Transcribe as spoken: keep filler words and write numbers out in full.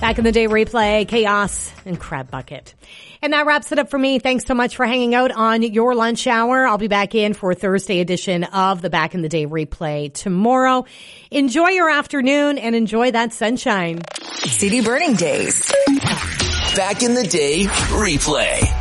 Back in the Day replay, Chaos and Crab Bucket. And that wraps it up for me. Thanks so much for hanging out on your lunch hour. I'll be back in for a Thursday edition of the Back in the Day replay tomorrow. Enjoy your afternoon and enjoy that sunshine. City Burning Days. Back in the Day replay.